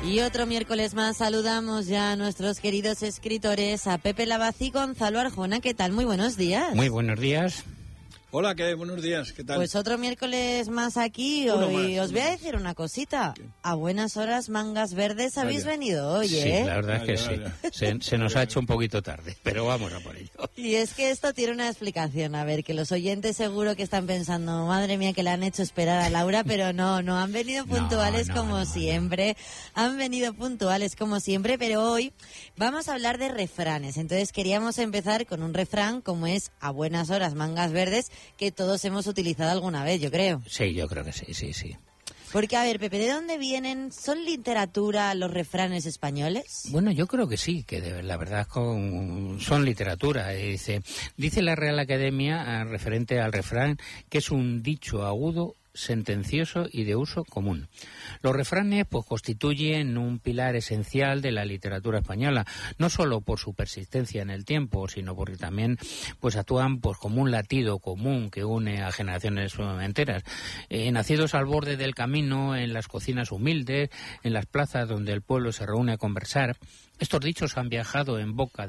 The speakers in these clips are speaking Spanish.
Y otro miércoles más saludamos ya a nuestros queridos escritores, a Pepe Lavaz y Gonzalo Arjona. ¿Qué tal? Muy buenos días. Muy buenos días. Hola, ¿qué? Buenos días, ¿qué tal? Pues otro miércoles más aquí. Hoy os voy a decir una cosita. ¿Qué? A buenas horas, mangas verdes, habéis venido hoy, Sí, la verdad es que sí. Se nos ha hecho un poquito tarde, pero vamos a por ello. Y es que esto tiene una explicación. A ver, que los oyentes seguro que están pensando, madre mía, que le han hecho esperar a Laura, pero no, han venido puntuales como siempre. Han venido puntuales como siempre, pero hoy vamos a hablar de refranes. Entonces queríamos empezar con un refrán como es a buenas horas, mangas verdes, que todos hemos utilizado alguna vez, yo creo. Sí, yo creo que sí. Porque, a ver, Pepe, ¿de dónde vienen? ¿Son literatura los refranes españoles? Bueno, yo creo que sí, que la verdad son literatura. Dice la Real Academia, referente al refrán, que es un dicho agudo, sentencioso y de uso común. Los refranes pues constituyen un pilar esencial de la literatura española, no solo por su persistencia en el tiempo, sino porque también pues actúan pues como un latido común que une a generaciones enteras. Nacidos al borde del camino, en las cocinas humildes, en las plazas donde el pueblo se reúne a conversar, estos dichos han viajado de boca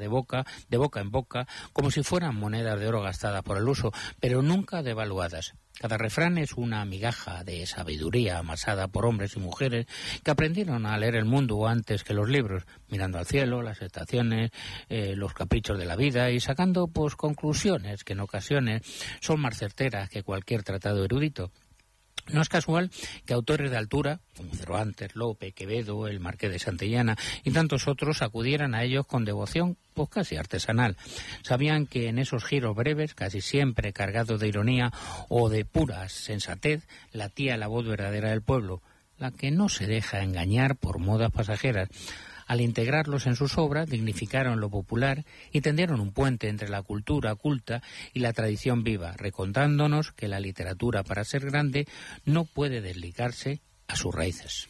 en boca, como si fueran monedas de oro gastadas por el uso, pero nunca devaluadas. Cada refrán es una migaja de sabiduría amasada por hombres y mujeres que aprendieron a leer el mundo antes que los libros, mirando al cielo, las estaciones, los caprichos de la vida y sacando pues conclusiones que en ocasiones son más certeras que cualquier tratado erudito. No es casual que autores de altura, como Cervantes, Lope, Quevedo, el Marqués de Santillana y tantos otros acudieran a ellos con devoción pues casi artesanal. Sabían que en esos giros breves, casi siempre cargados de ironía o de pura sensatez, latía la voz verdadera del pueblo, la que no se deja engañar por modas pasajeras. Al integrarlos en sus obras, dignificaron lo popular y tendieron un puente entre la cultura culta y la tradición viva, recordándonos que la literatura, para ser grande, no puede desligarse a sus raíces.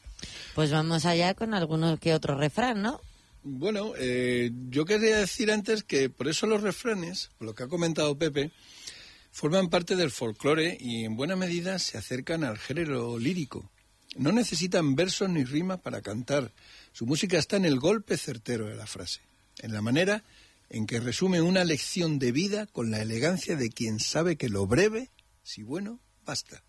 Pues vamos allá con alguno que otro refrán, ¿no? Bueno, yo quería decir antes que por eso los refranes, lo que ha comentado Pepe, forman parte del folclore y en buena medida se acercan al género lírico. No necesitan versos ni rimas para cantar. Su música está en el golpe certero de la frase, en la manera en que resume una lección de vida con la elegancia de quien sabe que lo breve, si bueno, basta.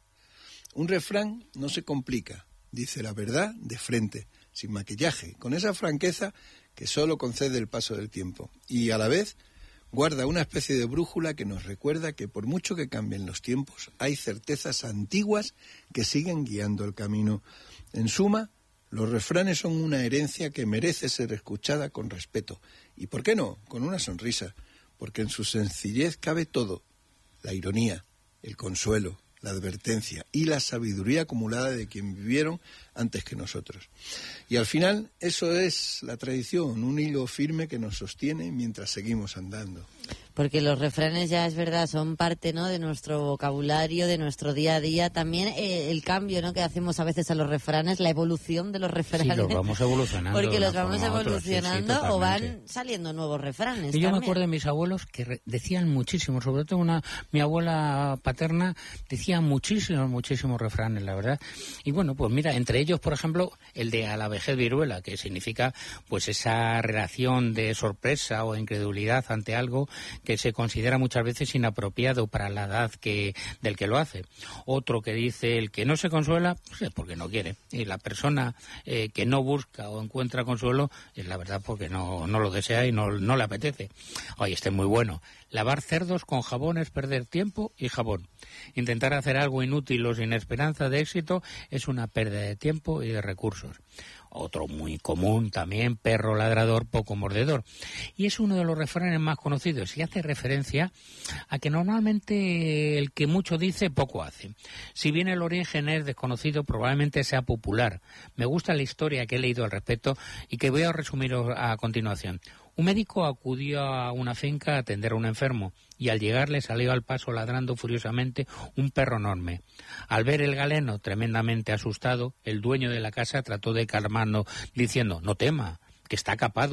Un refrán no se complica, dice la verdad de frente, sin maquillaje, con esa franqueza que solo concede el paso del tiempo. Y a la vez guarda una especie de brújula que nos recuerda que por mucho que cambien los tiempos, hay certezas antiguas que siguen guiando el camino. En suma, los refranes son una herencia que merece ser escuchada con respeto. ¿Y por qué no? Con una sonrisa. Porque en su sencillez cabe todo. La ironía, el consuelo, la advertencia y la sabiduría acumulada de quien vivieron antes que nosotros. Y al final, eso es la tradición, un hilo firme que nos sostiene mientras seguimos andando. Porque los refranes, ya es verdad, son parte, ¿no?, de nuestro vocabulario, de nuestro día a día. También el cambio, ¿no?, que hacemos a veces a los refranes, la evolución de los refranes. Sí, los vamos evolucionando. Porque los vamos evolucionando, sí, o van saliendo nuevos refranes. Y yo me acuerdo de mis abuelos que decían muchísimo, sobre todo mi abuela paterna decía muchísimos refranes, la verdad. Y bueno, pues mira, entre ellos, por ejemplo, el de a la vejez viruela, que significa pues esa relación de sorpresa o incredulidad ante algo que se considera muchas veces inapropiado para la edad del que lo hace. Otro que dice, el que no se consuela, pues es porque no quiere. Y la persona que no busca o encuentra consuelo, es la verdad porque no lo desea y no le apetece. Oye, este es muy bueno. Lavar cerdos con jabón es perder tiempo y jabón. Intentar hacer algo inútil o sin esperanza de éxito es una pérdida de tiempo y de recursos. Otro muy común también, perro ladrador, poco mordedor. Y es uno de los refranes más conocidos y hace referencia a que normalmente el que mucho dice, poco hace. Si bien el origen es desconocido, probablemente sea popular. Me gusta la historia que he leído al respecto y que voy a resumir a continuación. Un médico acudió a una finca a atender a un enfermo y al llegar le salió al paso ladrando furiosamente un perro enorme. Al ver el galeno tremendamente asustado, el dueño de la casa trató de calmarlo diciendo: «No tema, que está capado».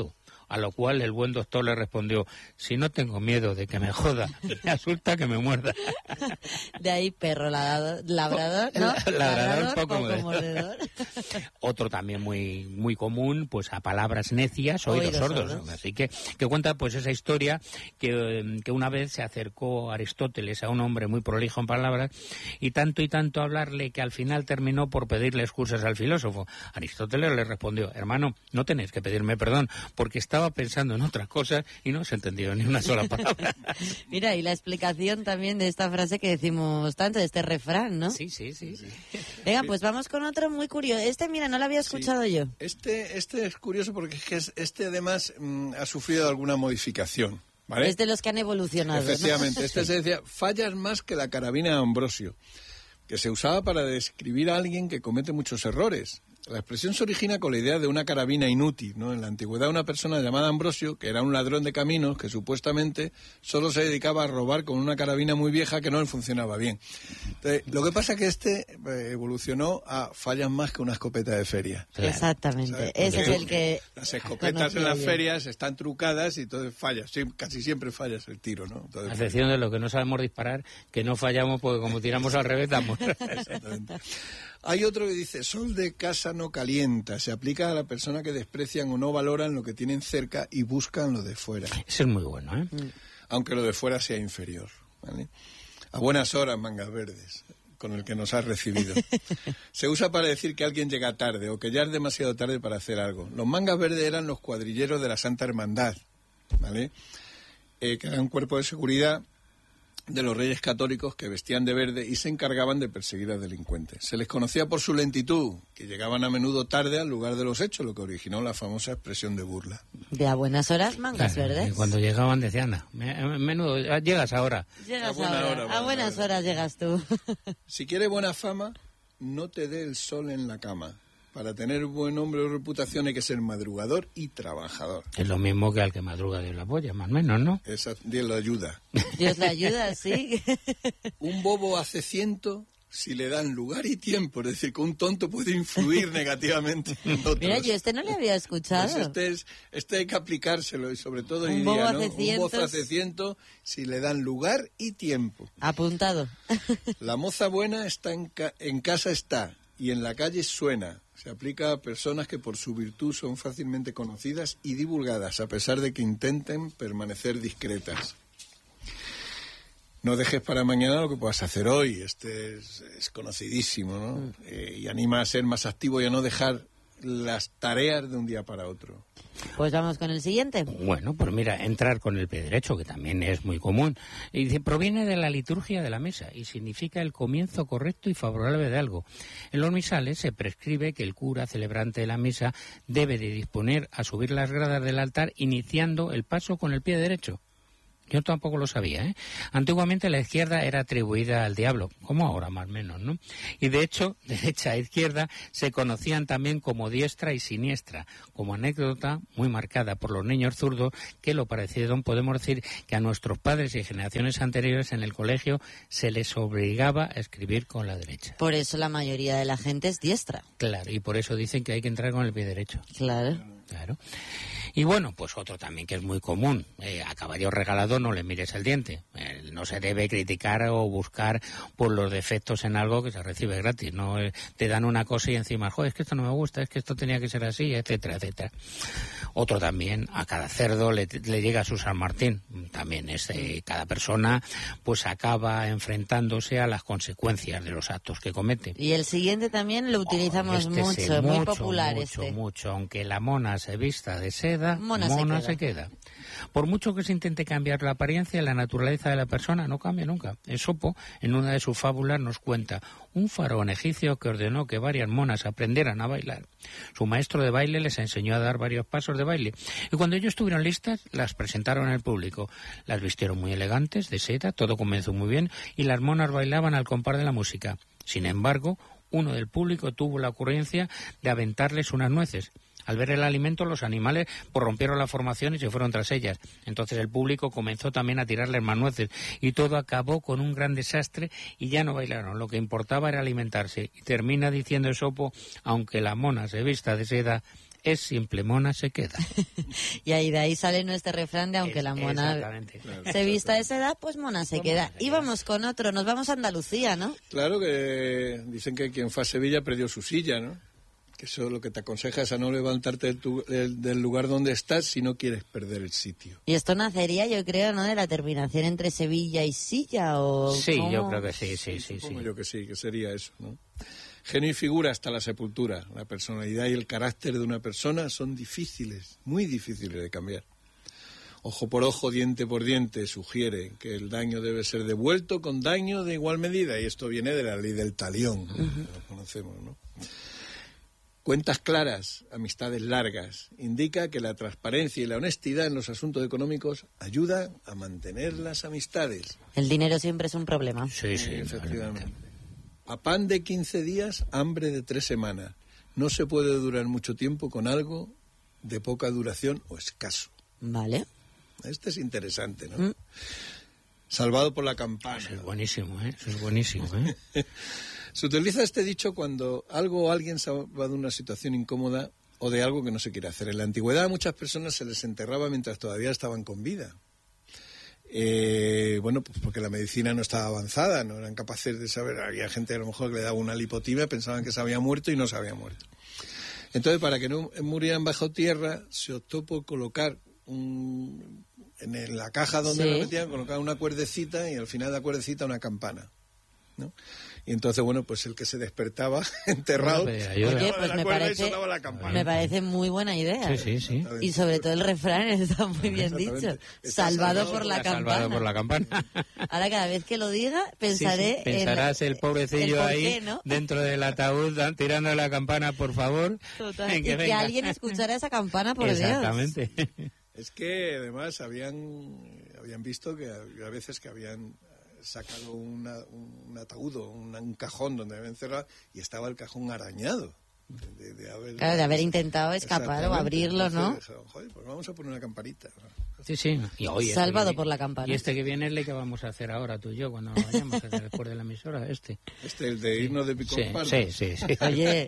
A lo cual el buen doctor le respondió: si no tengo miedo de que me joda, me asusta que me muerda. De ahí perro labrador, ¿no? Labrador poco mordedor. Otro también muy común, pues a palabras necias, oídos sordos. Así que cuenta pues esa historia que una vez se acercó Aristóteles a un hombre muy prolijo en palabras y tanto hablarle que al final terminó por pedirle excusas al filósofo. Aristóteles le respondió: hermano, no tenéis que pedirme perdón, porque estaba pensando en otras cosas y no se entendió ni una sola palabra. Mira, y la explicación también de esta frase que decimos tanto, de este refrán, ¿no? Sí. Venga, pues vamos con otro muy curioso. Mira, no lo había escuchado yo. Este es curioso porque es que este además ha sufrido alguna modificación, ¿vale? Es de los que han evolucionado, Efectivamente, ¿no? se decía: fallas más que la carabina de Ambrosio, que se usaba para describir a alguien que comete muchos errores. La expresión se origina con la idea de una carabina inútil, ¿no? En la antigüedad, una persona llamada Ambrosio, que era un ladrón de caminos, que supuestamente solo se dedicaba a robar con una carabina muy vieja que no le funcionaba bien. Entonces, lo que pasa es que evolucionó a fallas más que una escopeta de feria. Claro. Exactamente. ¿Sabes? Ese es el que... Las escopetas en las ferias están trucadas y entonces fallas. Sí, casi siempre fallas el tiro, ¿no? Entonces, a excepción de lo que no sabemos disparar, que no fallamos porque como tiramos al revés damos. Exactamente. Hay otro que dice: sol de casa no calienta. Se aplica a la persona que desprecian o no valoran lo que tienen cerca y buscan lo de fuera. Ese es muy bueno, ¿eh? Aunque lo de fuera sea inferior, ¿vale? A buenas horas, mangas verdes, con el que nos has recibido. Se usa para decir que alguien llega tarde o que ya es demasiado tarde para hacer algo. Los mangas verdes eran los cuadrilleros de la Santa Hermandad, ¿vale? Que eran un cuerpo de seguridad de los reyes católicos que vestían de verde y se encargaban de perseguir a delincuentes. Se les conocía por su lentitud, que llegaban a menudo tarde al lugar de los hechos, lo que originó la famosa expresión de burla. De a buenas horas, mangas verdes. Y cuando llegaban decían: menudo, llegas ahora. Llegas ahora. A buenas horas llegas tú. Si quieres buena fama, no te dé el sol en la cama. Para tener buen nombre o reputación hay que ser madrugador y trabajador. Es lo mismo que al que madruga Dios la apoya, más o menos, ¿no? Dios lo ayuda. Dios le ayuda, sí. Un bobo hace ciento si le dan lugar y tiempo. Es decir, que un tonto puede influir negativamente en otros. Mira, yo no le había escuchado. Pues este hay que aplicárselo y sobre todo hoy un bobo día, ¿no? Un bozo hace ciento si le dan lugar y tiempo. Apuntado. La moza buena está en casa está y en la calle suena. Se aplica a personas que por su virtud son fácilmente conocidas y divulgadas, a pesar de que intenten permanecer discretas. No dejes para mañana lo que puedas hacer hoy. Este es conocidísimo, ¿no? Y anima a ser más activo y a no dejar las tareas de un día para otro. Pues vamos con el siguiente. Bueno, pues mira, entrar con el pie derecho, que también es muy común. Y dice: proviene de la liturgia de la misa y significa el comienzo correcto y favorable de algo. En los misales se prescribe que el cura celebrante de la misa debe de disponer a subir las gradas del altar iniciando el paso con el pie derecho. Yo tampoco lo sabía, ¿eh? Antiguamente la izquierda era atribuida al diablo, como ahora más o menos, ¿no? Y de hecho, derecha e izquierda se conocían también como diestra y siniestra, como anécdota muy marcada por los niños zurdos, que lo parecido podemos decir que a nuestros padres y generaciones anteriores en el colegio se les obligaba a escribir con la derecha. Por eso la mayoría de la gente es diestra. Claro, y por eso dicen que hay que entrar con el pie derecho. Claro. Y bueno, pues otro también que es muy común, a caballo regalado no le mires el diente. No se debe criticar o buscar por los defectos en algo que se recibe gratis. No te dan una cosa y encima, joder, es que esto no me gusta, es que esto tenía que ser así, etcétera, etcétera. Otro también, a cada cerdo le llega su San Martín. También cada persona pues acaba enfrentándose a las consecuencias de los actos que comete. Y el siguiente también lo utilizamos mucho, muy popular mucho, aunque la mona se vista de seda, mona se queda. Por mucho que se intente cambiar la apariencia, la naturaleza de la persona no cambia nunca. Esopo, en una de sus fábulas, nos cuenta un faraón egipcio que ordenó que varias monas aprendieran a bailar. Su maestro de baile les enseñó a dar varios pasos de baile, y cuando ellos estuvieron listas, las presentaron al público. Las vistieron muy elegantes, de seda, todo comenzó muy bien, y las monas bailaban al compás de la música. Sin embargo, uno del público tuvo la ocurrencia de aventarles unas nueces. Al ver el alimento, los animales rompieron la formación y se fueron tras ellas. Entonces el público comenzó también a tirarles más nueces y todo acabó con un gran desastre y ya no bailaron. Lo que importaba era alimentarse. Y termina diciendo Esopo, aunque la mona se vista de seda, es simple, mona se queda. Y ahí de ahí sale nuestro refrán de aunque la mona se vista de esa edad, pues mona se queda. Y vamos con otro, nos vamos a Andalucía, ¿no? Claro, que dicen que quien fue a Sevilla perdió su silla, ¿no? Que eso lo que te aconseja es a no levantarte del lugar donde estás si no quieres perder el sitio. Y esto nacería, yo creo, ¿no?, de la terminación entre Sevilla y Silla, ¿o sí, cómo? Yo creo que sí. Supongo yo que sí, que sería eso, ¿no? Genio y figura hasta la sepultura. La personalidad y el carácter de una persona son difíciles, muy difíciles de cambiar. Ojo por ojo, diente por diente, sugiere que el daño debe ser devuelto con daño de igual medida. Y esto viene de la ley del talión, que lo conocemos, ¿no? Cuentas claras, amistades largas. Indica que la transparencia y la honestidad en los asuntos económicos ayudan a mantener las amistades. El dinero siempre es un problema. Sí, efectivamente. A pan de 15 días, hambre de 3 semanas. No se puede durar mucho tiempo con algo de poca duración o escaso. Vale. Este es interesante, ¿no? Salvado por la campana. Eso es buenísimo, ¿eh? Eso es buenísimo, ¿eh? Se utiliza este dicho cuando algo o alguien se va de una situación incómoda o de algo que no se quiere hacer. En la antigüedad a muchas personas se les enterraba mientras todavía estaban con vida. Bueno, pues porque la medicina no estaba avanzada, no eran capaces de saber. Había gente a lo mejor que le daba una lipotimia, pensaban que se había muerto y no se había muerto. Entonces, para que no murieran bajo tierra, se optó por colocar en la caja donde lo metían, colocar una cuerdecita y al final de la cuerdecita una campana, ¿no? Y entonces, bueno, pues el que se despertaba enterrado, oye, pues me parece muy buena idea. Sí. Y sobre todo el refrán está muy bien dicho. Salvado por la campana. Ahora cada vez que lo diga pensaré pensarás el pobrecillo ahí, ¿no?, dentro del ataúd tirando la campana, por favor. Total. Que alguien escuchara esa campana, por Exactamente. Dios. Es que además habían visto que había veces que habían sacado un ataúd o un cajón donde habían encerrado y estaba el cajón arañado. De haber intentado escapar o abrirlo, ¿no? Joder, pues vamos a poner una campanita. Sí. Y hoy salvado por la campana. Y este que viene es el que vamos a hacer ahora tú y yo cuando vayamos a hacer después de la emisora. El de irnos de picos pardos. Sí. Oye.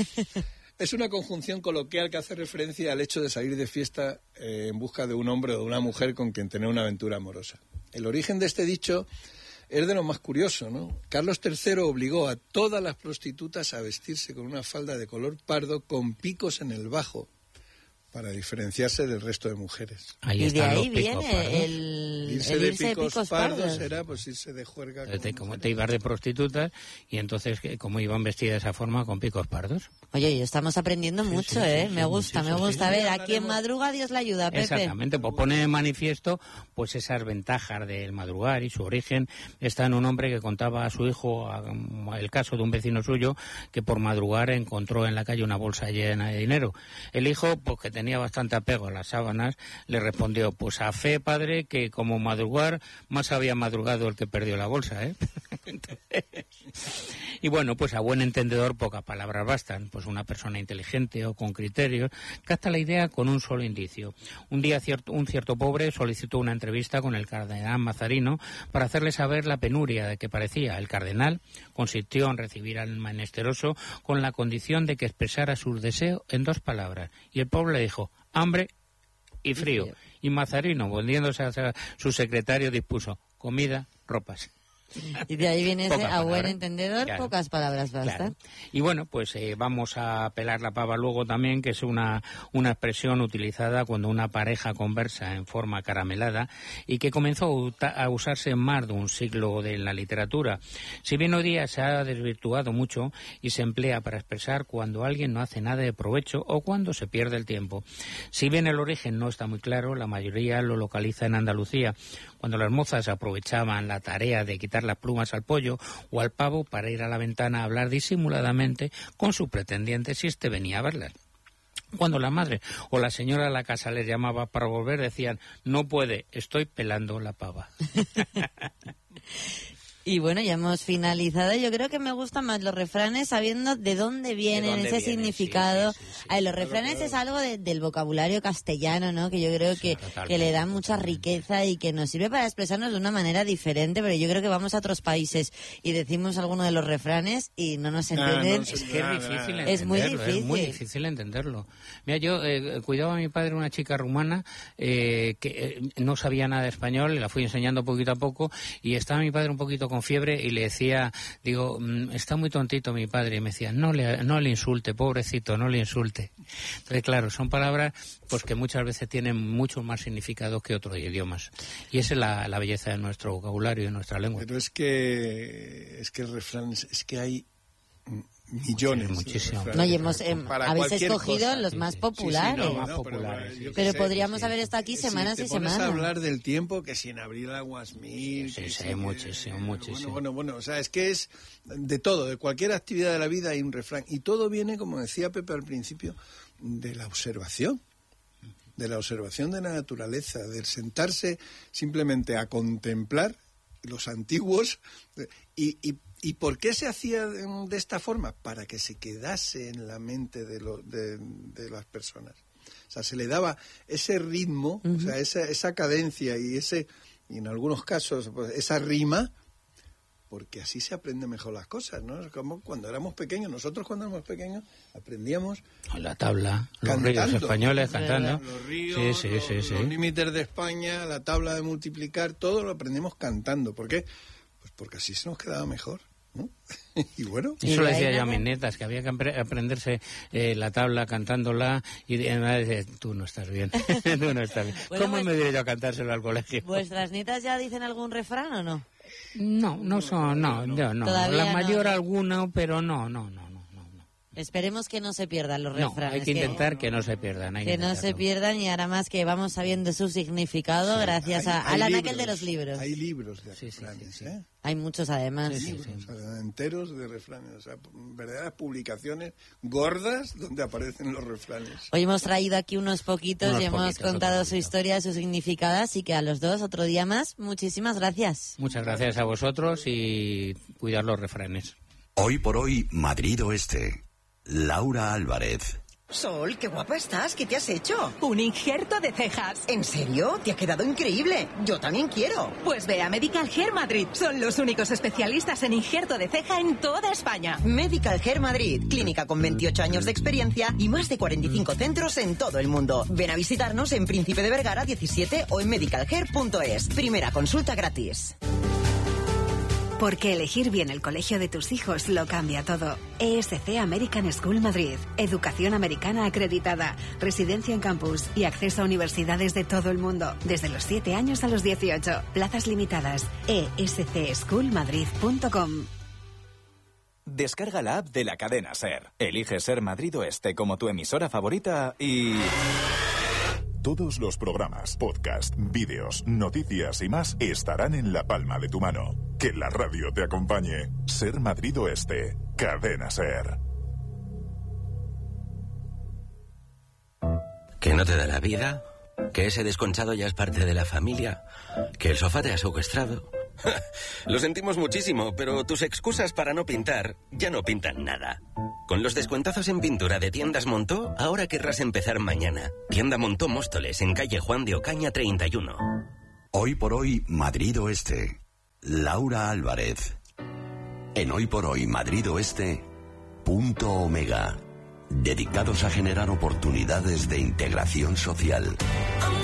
Es una conjunción coloquial que hace referencia al hecho de salir de fiesta en busca de un hombre o de una mujer con quien tener una aventura amorosa. El origen de este dicho es de lo más curioso, ¿no? Carlos III obligó a todas las prostitutas a vestirse con una falda de color pardo con picos en el bajo para diferenciarse del resto de mujeres. Y de ahí viene el irse de picos pardos era pues irse de juerga. Como te ibas de prostitutas y entonces como iban vestidas de esa forma con picos pardos. Oye, estamos aprendiendo mucho, ¿eh? Me gusta. A ver, a quien madruga Dios la ayuda, Pepe. Exactamente, pues pone de manifiesto pues esas ventajas del madrugar, y su origen está en un hombre que contaba a su hijo el caso de un vecino suyo que por madrugar encontró en la calle una bolsa llena de dinero. El hijo, pues que tenía bastante apego a las sábanas, le respondió: pues a fe, padre, que como madrugar, más había madrugado el que perdió la bolsa, ¿eh? Y bueno, pues a buen entendedor pocas palabras bastan. Pues una persona inteligente o con criterios capta la idea con un solo indicio. Un día un cierto pobre solicitó una entrevista con el cardenal Mazarino para hacerle saber la penuria de que parecía. El cardenal consistió en recibir al menesteroso con la condición de que expresara sus deseos en 2 palabras. Y el pobre le dijo: hambre y frío. Y Mazarino, volviéndose a su secretario, dispuso: comida, ropas. Y de ahí viene ese, a buen entendedor, claro, pocas palabras bastan. Claro. Y bueno, pues vamos a pelar la pava luego también, que es una expresión utilizada cuando una pareja conversa en forma caramelada y que comenzó a usarse en más de un siglo de la literatura. Si bien hoy día se ha desvirtuado mucho y se emplea para expresar cuando alguien no hace nada de provecho o cuando se pierde el tiempo. Si bien el origen no está muy claro, la mayoría lo localiza en Andalucía, cuando las mozas aprovechaban la tarea de quitar las plumas al pollo o al pavo para ir a la ventana a hablar disimuladamente con su pretendiente si éste venía a verlas. Cuando la madre o la señora de la casa les llamaba para volver, decían: no puede, estoy pelando la pava. Y bueno, ya hemos finalizado. Yo creo que me gustan más los refranes sabiendo de dónde vienen, ese significado. Sí. Ay, los refranes es algo del vocabulario castellano, ¿no? Que yo creo que le da mucha riqueza y que nos sirve para expresarnos de una manera diferente, pero yo creo que vamos a otros países y decimos alguno de los refranes y no nos entienden. Es que es difícil entenderlo. Es muy difícil. Es muy difícil entenderlo. Mira, yo cuidaba a mi padre una chica rumana que no sabía nada de español, y la fui enseñando poquito a poco, y estaba mi padre un poquito con fiebre y le decía, digo, está muy tontito mi padre, y me decía, no le insulte, pobrecito, no le insulte. Entonces, claro, son palabras pues que muchas veces tienen mucho más significado que otros idiomas, y esa es la belleza de nuestro vocabulario y de nuestra lengua. Pero es que el refrán, es que hay millones. Muchísimo. No, y habéis escogido cosa. los más populares. Sí, los más populares. Pero podríamos haber estado aquí semanas y semanas. Te pones a hablar del tiempo, que sin abrir aguas mil. Sí, muchísimo. Bueno, o sea, es que es de todo, de cualquier actividad de la vida hay un refrán. Y todo viene, como decía Pepe al principio, de la observación. De la observación de la naturaleza, del sentarse simplemente a contemplar los antiguos. ¿Y por qué se hacía de esta forma? Para que se quedase en la mente de las personas. O sea, se le daba ese ritmo, o sea, esa cadencia y en algunos casos, pues, esa rima, porque así se aprende mejor las cosas, ¿no? Es como cuando éramos pequeños. Nosotros cuando éramos pequeños aprendíamos la tabla, cantando, los ríos españoles cantando. Los ríos, los límites de España, la tabla de multiplicar, todo lo aprendimos cantando. ¿Por qué? Pues porque así se nos quedaba mejor, ¿no? Y bueno. Eso le decía yo a mis netas, que había que aprenderse la tabla cantándola, y mi madre decía, tú no estás bien, tú no estás bien. Bueno, ¿Cómo me diré yo a cantárselo al colegio? ¿Vuestras nietas ya dicen algún refrán o no? No. La mayor alguna, pero no. Esperemos que no se pierdan los refranes. Hay que intentar que no se pierdan. Que no se pierdan, y ahora más que vamos sabiendo su significado gracias al anaquel de los libros. Hay libros de refranes, ¿eh? Hay muchos además. Libros, o sea, enteros de refranes, o sea, verdaderas publicaciones gordas donde aparecen los refranes. Hoy hemos traído aquí unos poquitos y hemos contado su historia, su significado, así que a los dos otro día más, muchísimas gracias. Muchas gracias a vosotros y cuidar los refranes. Hoy por hoy, Madrid Oeste. Laura Álvarez. Sol, qué guapa estás. ¿Qué te has hecho? Un injerto de cejas. ¿En serio? Te ha quedado increíble. Yo también quiero. Pues ve a Medical Hair Madrid. Son los únicos especialistas en injerto de ceja en toda España. Medical Hair Madrid. Clínica con 28 años de experiencia y más de 45 centros en todo el mundo. Ven a visitarnos en Príncipe de Vergara 17 o en medicalhair.es. Primera consulta gratis. Porque elegir bien el colegio de tus hijos lo cambia todo. ESC American School Madrid. Educación americana acreditada, residencia en campus y acceso a universidades de todo el mundo. Desde los 7 años a los 18. Plazas limitadas. escschoolmadrid.com. Descarga la app de la cadena SER. Elige Ser Madrid Oeste como tu emisora favorita y... Todos los programas, podcast, vídeos, noticias y más estarán en la palma de tu mano. Que la radio te acompañe. Ser Madrid Oeste. Cadena SER. ¿Que no te da la vida? ¿Que ese desconchado ya es parte de la familia? ¿Que el sofá te ha secuestrado? Lo sentimos muchísimo, pero tus excusas para no pintar ya no pintan nada. Con los descuentazos en pintura de Tiendas Montó, ahora querrás empezar mañana. Tienda Montó Móstoles, en calle Juan de Ocaña 31. Hoy por hoy, Madrid Oeste. Laura Álvarez. En Hoy por hoy, Madrid Oeste, Punto Omega. Dedicados a generar oportunidades de integración social.